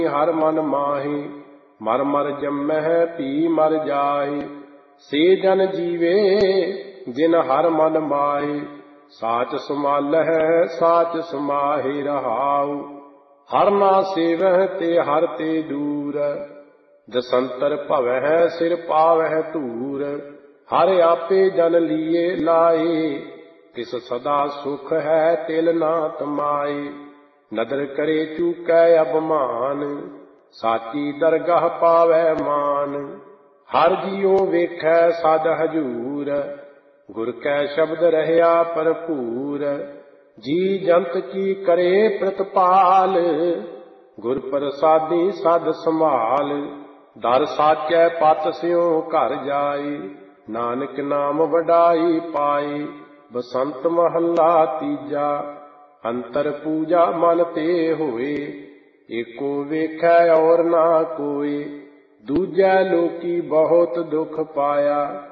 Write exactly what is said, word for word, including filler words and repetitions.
ਹਰ ਮਨ ਮਾਹੀ, ਮਰ ਮਰ ਜੰਮਹਿ ਭੀ ਮਰ ਜਾਹੀ। ਸੇ ਜਨ ਜੀਵੇ ਜਿਨ ਹਰ ਮਨ ਮਾਹੀ, ਸਾਚ ਸਮਾਲਹਿ ਸਾਚ ਸਮਾਹੀ ਰਹਾਉ। ਹਰ ਨਾ ਸੇਵਹਿ ਤੇ ਹਰ ਤੇ ਦੂਰ, ਦਸੰਤਰ ਭਵਹਿ ਸਿਰ ਪਾਵਹਿ ਧੂਰ। ਹਰ ਆਪੇ ਜਨ ਲੀਏ ਲਾਏ, ਤਿਸ ਸਦਾ ਸੁਖ ਹੈ ਤਿਲ ਨਾ ਤਮਾਏ। ਨਦਰ ਕਰੇ ਚੂਕੈ ਅਭਮਾਨ, ਸਾਚੀ ਦਰਗਾਹ ਪਾਵੈ ਮਾਨ। ਹਰ ਜੀਉ ਵੇਖੈ ਸਦ ਹਜੂਰ, ਗੁਰ ਕੈ ਸ਼ਬਦ ਰਹਿਆ ਭਰਪੂਰ। ਜੀ ਜੰਤ ਕੀ ਕਰੇ ਪ੍ਰਤਪਾਲ, ਗੁਰ ਪ੍ਰਸਾਦੀ ਸਦ ਸੰਭਾਲ। ਦਰ ਸਾਚੈ ਪਤ ਸਿਉ ਘਰ ਜਾਈ, ਨਾਨਕ ਨਾਮ ਵਡਾਈ ਪਾਈ। ਬਸੰਤ ਮਹੱਲਾ ਤੀਜਾ। ਅੰਤਰ ਪੂਜਾ ਮਨ ਤੇ ਹੋਏ, ਏਕੋ ਵੇਖੈ ਔਰ ਨਾ ਕੋਇ। ਦੂਜੈ ਲੋਕੀ ਬਹੁਤ ਦੁਖ ਪਾਇਆ,